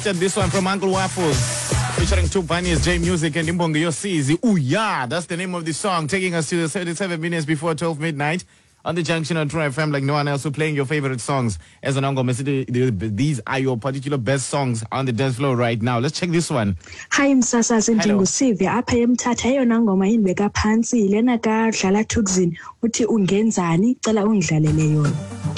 And this one from Uncle Waffles, featuring two pioneers, J Music and Imbongo Yosizi. Ooh, yeah, that's the name of the song, taking us to the 37 minutes before 12 midnight on the junction on True FM, like no one else. We're playing your favorite songs. As an Uncle Messi, these are your particular best songs on the dance floor right now. Let's check this one. Hi msasazi ndingusive apha emthatha eyona ngoma indibeka phansi yilena ka Dlala Thukzin uthi ungenzani cela ungidlalele yona.